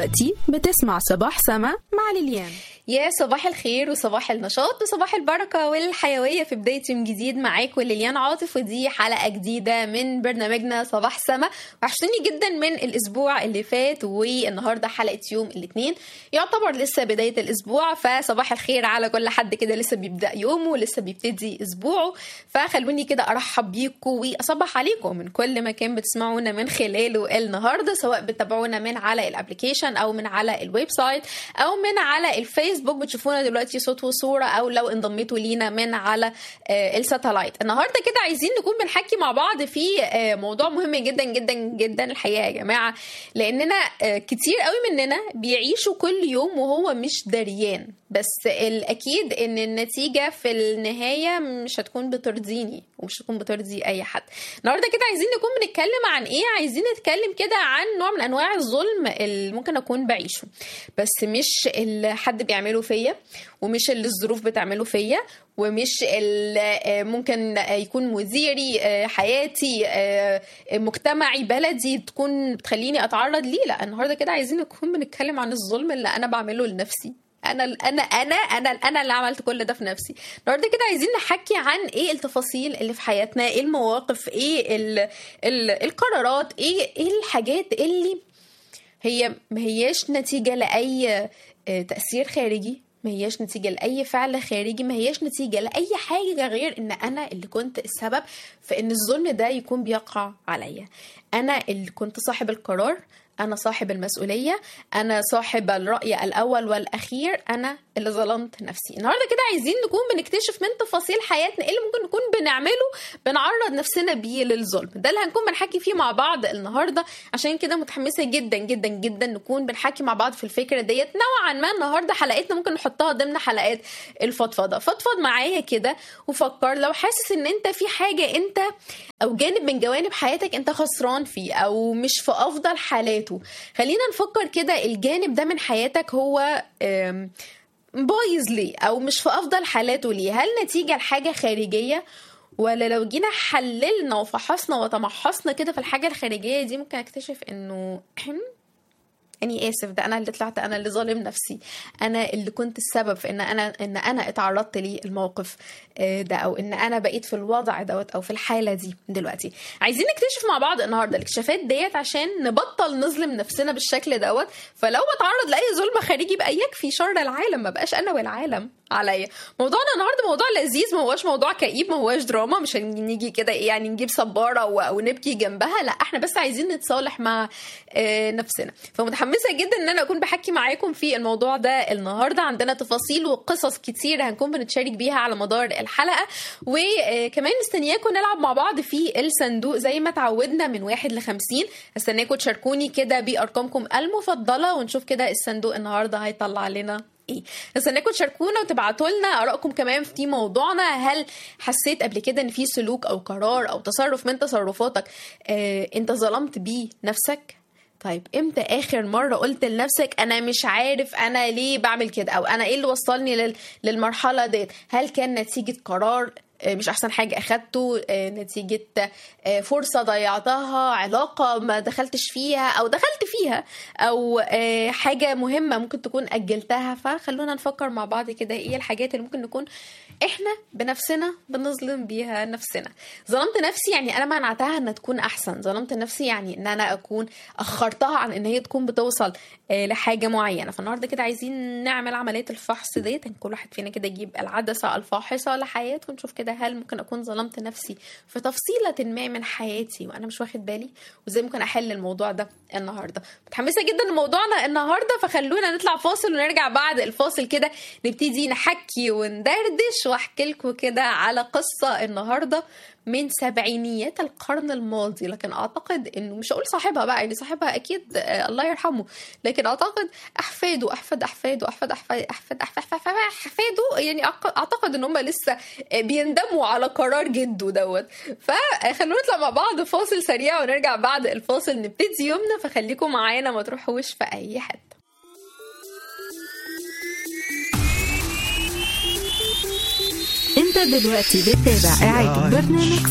دلوقتي بتسمع صباح سما مع ليليان. يا صباح الخير وصباح النشاط وصباح البركة والحيوية في بداية يوم جديد معاكم ليليان عاطف، ودي حلقة جديدة من برنامجنا صباح سما. وحشتوني جدا من الأسبوع اللي فات، والنهاردة حلقة يوم الاثنين يعتبر لسه بداية الأسبوع، فصباح الخير على كل حد كده لسه بيبدأ يومه ولسه بيبتدي أسبوعه. فخلوني كده أرحب بيكم وأصبح عليكم من كل مكان بتسمعونا من خلاله النهاردة، سواء بتتابعونا من على الابليكيشن أو من على الويب سايت أو من على الفيسبوك بتشوفونا دلوقتي صوت وصورة، أو لو انضميتوا لينا من على الساتلايت. النهاردة كده عايزين نكون بنحكي مع بعض في موضوع مهم جدا جدا جدا الحقيقة يا جماعة، لأننا كتير قوي مننا بيعيشوا كل يوم وهو مش دريان، بس الأكيد إن النتيجة في النهاية مش هتكون بترضيني ومش هتكون بترضي أي حد. النهاردة كده عايزين نكون بنتكلم عن إيه؟ عايزين نتكلم كده عن نوع من أنواع الظلم اللي ممكن أكون بعيشه، بس مش اللي حد بيعمله فيا، ومش اللي الظروف بتعمله فيا، ومش ممكن يكون مديري، حياتي، مجتمعي، بلدي تكون بتخليني أتعرض ليه. لا، النهاردة كده عايزين نكون بنتكلم عن الظلم اللي أنا بعمله لنفسي. انا اللي عملت كل ده في نفسي. النهارده كده عايزين نحكي عن ايه التفاصيل اللي في حياتنا، ايه المواقف، ايه القرارات، ايه الحاجات اللي هي ما هياش نتيجة لأي تأثير خارجي، ما هياش نتيجة لأي فعل خارجي، ما هياش نتيجة لأي حاجة غير ان انا اللي كنت السبب في ان الظلم ده يكون بيقع عليا. انا اللي كنت صاحب القرار، أنا صاحب المسؤولية، أنا صاحب الرأي الأول والأخير، أنا اللي ظلمت نفسي. النهاردة كده عايزين نكون بنكتشف من تفاصيل حياتنا إيه اللي ممكن نكون بنعمله بنعرض نفسنا بيه للظلم. ده اللي هنكون بنحكي فيه مع بعض النهاردة، عشان كده متحمسة جدا جدا جدا نكون بنحكي مع بعض في الفكرة ديت. نوعا ما النهاردة حلقتنا ممكن نحطها ضمن حلقات الفضفضة. فضفض معايا كده وفكر، لو حاسس إن أنت في حاجة أنت أو جانب من جوانب حياتك أنت خسران فيه أو مش في أفضل حالاته، خلينا نفكر كده الجانب ده من حياتك هو بايظ ليه أو مش في أفضل حالاته ليه؟ هل نتيجة لحاجة خارجية، ولا لو جينا حللنا وفحصنا وتمحصنا كده في الحاجة الخارجية دي ممكن اكتشف إنه أني آسف، ده أنا اللي طلعت، أنا اللي ظالم نفسي، أنا اللي كنت السبب في إن أنا اتعرضت لي الموقف ده، أو إن أنا بقيت في الوضع دوت أو في الحالة دي دلوقتي. عايزين نكتشف مع بعض النهاردة الاكتشافات ديت عشان نبطل نظلم نفسنا بالشكل دوت. فلو بتعرض لأي ظلم خارجي بقى يكفي شر العالم، ما بقاش أنا والعالم عليا. موضوعنا النهاردة موضوع لذيذ، ما هوش موضوع كئيب، ما هوش دراما، مش هنيجي كده يعني نجيب صبارة ونبكي جنبها، لا احنا بس عايزين نتصالح مع نفسنا. فمتحمسة جدا ان انا اكون بحكي معاكم في الموضوع ده النهاردة. عندنا تفاصيل وقصص كتير هنكون بنتشارك بيها على مدار الحلقة، وكمان مستنياكم نلعب مع بعض في الصندوق زي ما تعودنا من 1 ل50. استناكم تشاركوني كده بأرقامكم المفضلة ونشوف كده الصندوق النهاردة هيطلع لنا ايه. استناكم تشاركونا وتبعتوا لنا ارائكم كمان في موضوعنا. هل حسيت قبل كده ان في سلوك او قرار او تصرف من تصرفاتك انت ظلمت بيه نفسك؟ طيب امتى اخر مرة قلت لنفسك انا مش عارف انا ليه بعمل كده، او انا ايه اللي وصلني للمرحلة ديت؟ هل كان نتيجة قرار مش احسن حاجة اخدته، نتيجة فرصة ضيعتها، علاقة ما دخلتش فيها او دخلت فيها، او حاجة مهمة ممكن تكون اجلتها؟ فخلونا نفكر مع بعض كده ايه الحاجات اللي ممكن نكون احنا بنفسنا بنظلم بيها نفسنا. ظلمت نفسي يعني انا منعتها ان تكون احسن، ظلمت نفسي يعني ان انا اكون اخرتها عن ان هي تكون بتوصل لحاجة معينة. فالنهاردة كده عايزين نعمل عملية الفحص ديت، كل واحد فينا كده يجيب العدسة الفاحصة لحياته ونشوف كده هل ممكن اكون ظلمت نفسي في تفصيلة ما من حياتي وانا مش واخد بالي، وازاي ممكن احل الموضوع ده النهاردة. متحمسة جدا لموضوعنا النهاردة، فخلونا نطلع فاصل ونرجع بعد الفاصل كده نبتدي نحكي وندردش واحكي لكم كده على قصة النهاردة من سبعينيات القرن الماضي، لكن اعتقد انه مش اقول صاحبها بقى، يعني صاحبها اكيد الله يرحمه، لكن اعتقد احفاده احفاد احفاده احفاد احفاد احفاد احفاده يعني اعتقد ان هم لسه بيندموا على قرار جده دوت. فخلونا نطلع مع بعض فاصل سريع ونرجع بعد الفاصل نبتدي يومنا. فخليكم معانا ما تروحوش في اي حته. انت دلوقتي بتتابع إعادة برنامج